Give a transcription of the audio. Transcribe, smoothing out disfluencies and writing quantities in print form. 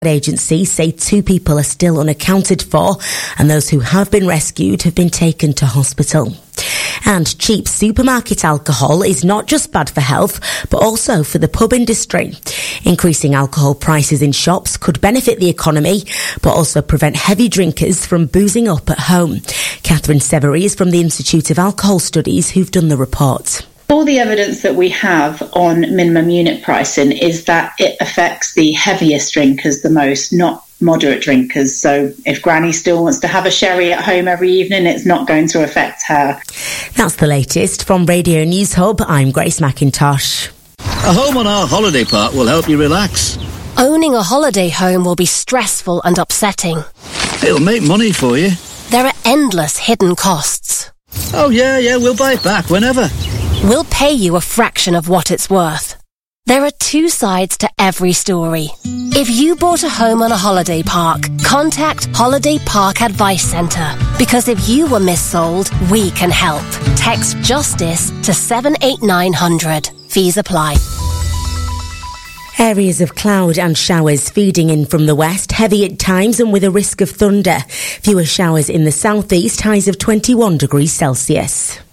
Agencies say 2 people are still unaccounted for, and those who have been rescued have been taken to hospital. And cheap supermarket alcohol is not just bad for health, but also for the pub industry. Increasing alcohol prices in shops could benefit the economy, but also prevent heavy drinkers from boozing up at home. Catherine Severy is from the Institute of Alcohol Studies, who've done the report. All the evidence that we have on minimum unit pricing is that it affects the heaviest drinkers the most, not moderate drinkers. So if Granny still wants to have a sherry at home every evening, it's not going to affect her. That's the latest from Radio News Hub. I'm Grace McIntosh. A home on our holiday park will help you relax. Owning a holiday home will be stressful and upsetting. It'll make money for you. There are endless hidden costs. Oh yeah, we'll buy it back whenever. We'll pay you a fraction of what it's worth. There are 2 sides to every story. If you bought a home on a holiday park, contact Holiday Park Advice Centre. Because if you were missold, we can help. Text JUSTICE to 78900. Fees apply. Areas of cloud and showers feeding in from the west, heavy at times and with a risk of thunder. Fewer showers in the southeast, highs of 21 degrees Celsius.